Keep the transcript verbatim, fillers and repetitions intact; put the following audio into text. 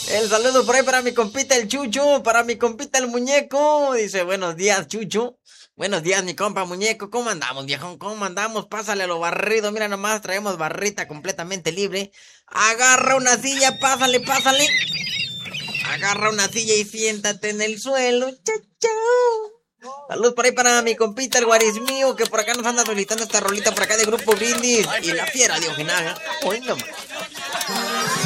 El saludo por ahí para mi compita el Chucho, para mi compita el muñeco. Dice, buenos días, Chucho. Buenos días, mi compa muñeco. ¿Cómo andamos, viejón? ¿Cómo andamos? Pásale a lo barrido. Mira nomás, traemos barrita completamente libre. Agarra una silla, pásale, pásale. Agarra una silla y siéntate en el suelo. Chau, chau. Saludos por ahí para mi compita el Guarismío, que por acá nos anda solicitando esta rolita por acá de Grupo Brindis. Y la fiera de Ojinaga. Hoy nomás.